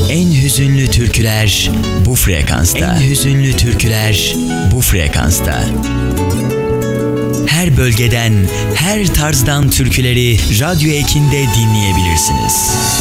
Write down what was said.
En hüzünlü türküler bu frekansta. En hüzünlü türküler bu frekansta. Her bölgeden, her tarzdan türküleri Radyo Ekin'de dinleyebilirsiniz.